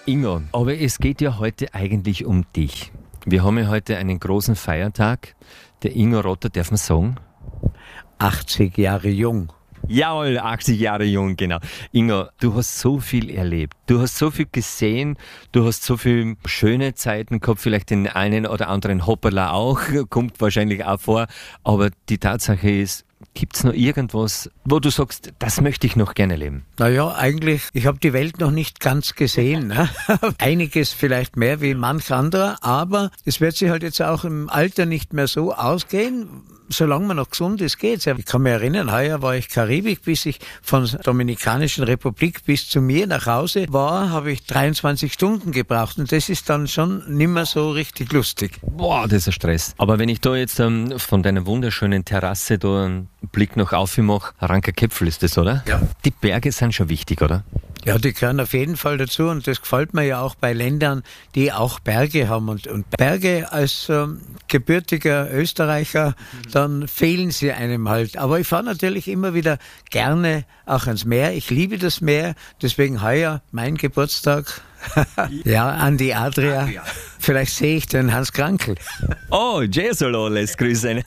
Ingo, aber es geht ja heute eigentlich um dich. Wir haben ja heute einen großen Feiertag. Der Ingo Rotter, darf man sagen? 80 Jahre jung. Jawohl, 80 Jahre jung, genau. Ingo, du hast so viel erlebt. Du hast so viel gesehen. Du hast so viele schöne Zeiten gehabt. Vielleicht den einen oder anderen Hoppala auch. Kommt wahrscheinlich auch vor. Aber die Tatsache ist, gibt's noch irgendwas, wo du sagst, das möchte ich noch gerne leben? Naja, eigentlich, ich habe die Welt noch nicht ganz gesehen. Ne? Einiges vielleicht mehr wie manch anderer, aber es wird sich halt jetzt auch im Alter nicht mehr so ausgehen. Solange man noch gesund ist, geht's. Ich kann mich erinnern, heuer war ich Karibik, bis ich von der Dominikanischen Republik bis zu mir nach Hause war, habe ich 23 Stunden gebraucht und das ist dann schon nimmer so richtig lustig. Boah, das ist ein Stress. Aber wenn ich da jetzt von deiner wunderschönen Terrasse da einen Blick noch aufmache, Rankerköpfel ist das, oder? Ja. Die Berge sind schon wichtig, oder? Ja, die gehören auf jeden Fall dazu und das gefällt mir ja auch bei Ländern, die auch Berge haben und Berge als gebürtiger Österreicher, dann fehlen sie einem halt. Aber ich fahre natürlich immer wieder gerne auch ans Meer. Ich liebe das Meer, deswegen heuer mein Geburtstag. Ja, an die Adria. Vielleicht sehe ich den Hans Krankl. Oh, Jesolo lässt grüßen.